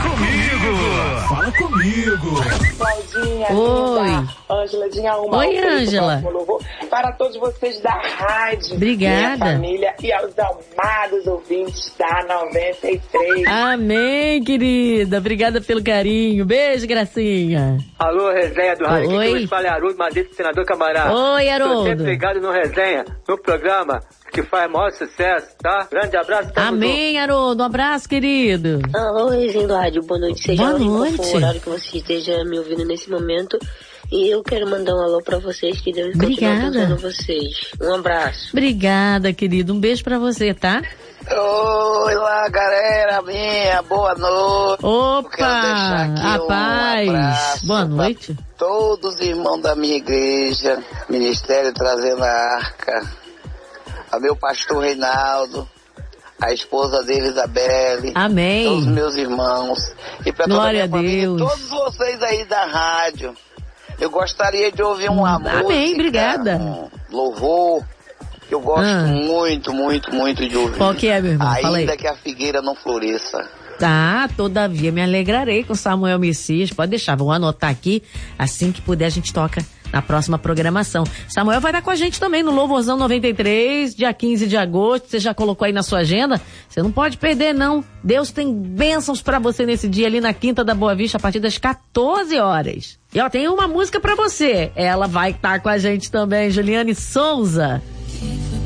Fala comigo. Claudinha, Oi. linda. Ângela, dia 1. Oi, Ângela. Para todos vocês da rádio. Obrigada. Minha família e aos amados ouvintes da 93. Amém, querida. Obrigada pelo carinho. Beijo, Gracinha. Alô, resenha do rádio. Oi. Aqui que fala é Haroldo Madeira, senador Camará. Oi, Haroldo. Tô sempre ligado no resenha, no programa que faz maior sucesso, tá? Grande abraço. Amém, Haroldo. Um abraço, querido. Alô, resenha do rádio. Boa noite. Seja Boa noite. o horário que você esteja me ouvindo nesse momento. E eu quero mandar um alô pra vocês, que Deus continue abençoando vocês. Um abraço. Obrigada, querido. Um beijo pra você, tá? Oi lá, galera minha, boa noite. Opa, rapaz, boa noite. Todos os irmãos da minha igreja, Ministério Trazendo a Arca, a meu pastor Reinaldo, a esposa dele, Isabelle. Amém. Todos os meus irmãos. E para toda a minha família, todos vocês aí da rádio. Eu gostaria de ouvir uma música. Amém, obrigada. Um louvor. Que eu gosto muito, muito, muito de ouvir. Qual que é, meu irmão? Fala aí. Ainda que a figueira não floresça. Tá, todavia me alegrarei com Samuel Messias. Pode deixar, vou anotar aqui. Assim que puder, a gente toca na próxima programação. Samuel vai estar com a gente também no Louvorzão 93, dia 15 de agosto. Você já colocou aí na sua agenda? Você não pode perder, não. Deus tem bênçãos pra você nesse dia ali na Quinta da Boa Vista, a partir das 14 horas. E ó, tem uma música pra você. Ela vai estar com a gente também, Juliane Souza.